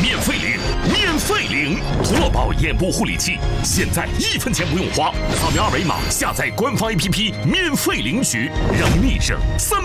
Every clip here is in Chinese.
免费领，免费领！图乐宝眼部护理器，现在1分钱不用花，扫描二维码下载官方 APP 免费领取，让你省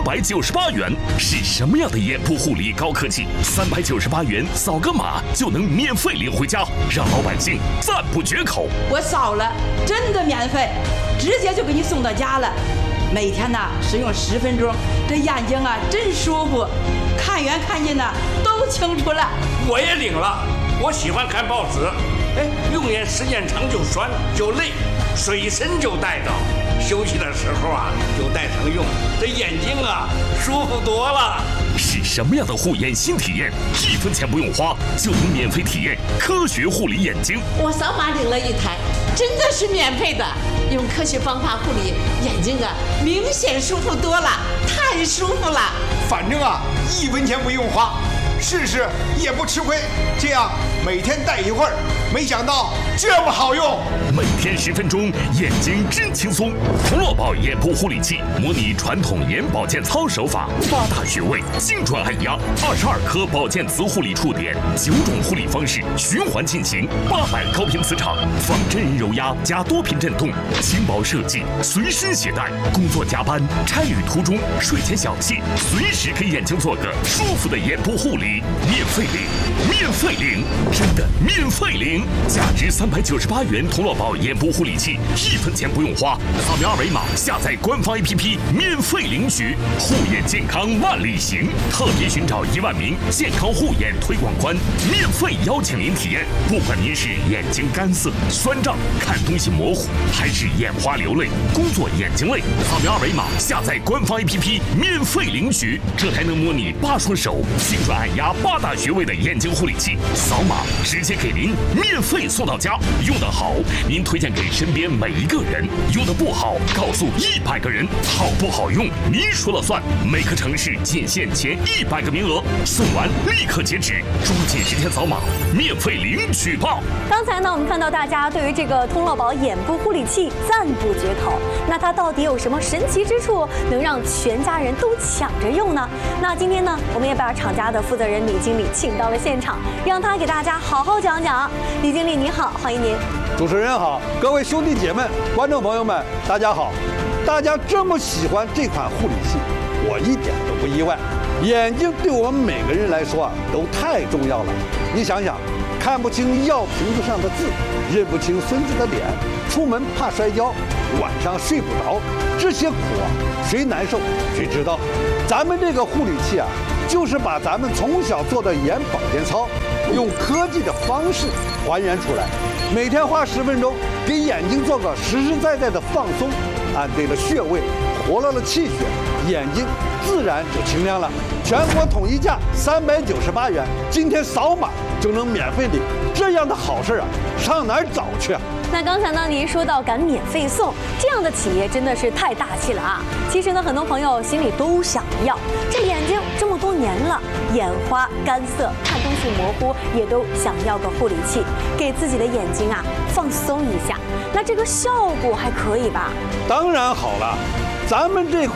398元。是什么样的眼部护理高科技？398元扫个码就能免费领回家，让老百姓赞不绝口。 我扫了，真的免费，直接就给你送到家了。每天呢使用10分钟，这眼睛啊真舒服，看远看近呢都清楚了。 我也领了，我喜欢看报纸，用眼时间长就酸就累，水参就带着，休息的时候啊就带上用，这眼睛啊舒服多了。 是什么样的护眼新体验？1分钱不用花就能免费体验科学护理眼睛。 我扫码领了1台，真的是免费的。用科学方法护理眼睛啊，明显舒服多了，太舒服了。 反正啊，1分钱不用花，试试也不吃亏。这样每天戴一会儿，没想到这么好用。 每天10分钟，眼睛真轻松。图乐宝眼部护理器模拟传统眼保健操手法，8大穴位精准按压，22颗保健磁护理触点，9种护理方式循环进行，800高频磁场，仿真人揉压加多频震动，轻薄设计，随身携带。工作加班、差旅途中、睡前小憩，随时给眼睛做个舒服的眼部护理，免费领，免费领，真的免费领！价值398元图乐宝眼部护理器，1分钱不用花，扫描二维码下载官方 APP 免费领取。护眼健康万里行，特别寻找1万名健康护眼推广官，免费邀请您体验。不管您是眼睛干涩、酸胀、看东西模糊，还是眼花流泪、工作眼睛累，扫描二维码下载官方 APP 免费领取。这台能模拟8双手精准按压8大穴位的眼睛护理器，扫码直接给您免费送到家。用得好，您推荐给身边每一个人；用得不好，告诉100个人。好不好用，您说了算。每个城市仅限前100个名额，送完立刻截止，抓紧时间扫码，免费领取吧。 刚才呢，我们看到大家对于这个通乐宝眼部护理器赞不绝口。那它到底有什么神奇之处，能让全家人都抢着用呢？那今天呢，我们也把厂家的负责人李经理请到了现场，让他给大家好好讲讲。李经理您好，欢迎您。 主持人好，各位兄弟姐妹、观众朋友们，大家好！大家这么喜欢这款护理器，我一点都不意外。眼睛对我们每个人来说啊，都太重要了。你想想，看不清药瓶子上的字，认不清孙子的脸，出门怕摔跤，晚上睡不着，这些苦啊，谁难受谁知道。咱们这个护理器啊，就是把咱们从小做的眼保健操，用科技的方式还原出来。每天花10分钟，给眼睛做个实实在在的放松，按对了穴位，活络了气血，眼睛自然就清亮了。全国统一价398元，今天扫码就能免费领，这样的好事啊，上哪儿找去啊？ 那刚才呢，您说到敢免费送，这样的企业真的是太大气了啊！其实呢，很多朋友心里都想要，这眼睛这么多年了，眼花、干涩、看东西模糊，也都想要个护理器，给自己的眼睛啊放松一下。那这个效果还可以吧？ 当然好了，咱们这款